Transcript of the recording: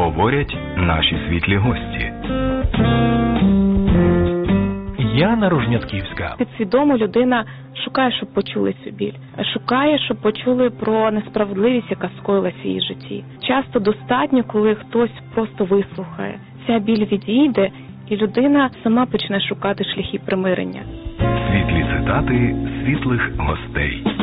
говорять наші світлі гості. Яна Ружняцьківська. Підсвідомо людина шукає, щоб почули цю біль. Шукає, щоб почули про несправедливість, яка скоїлася в її житті. Часто достатньо, коли хтось просто вислухає. Ця біль відійде, і людина сама почне шукати шляхи примирення. Світлі цитати світлих гостей.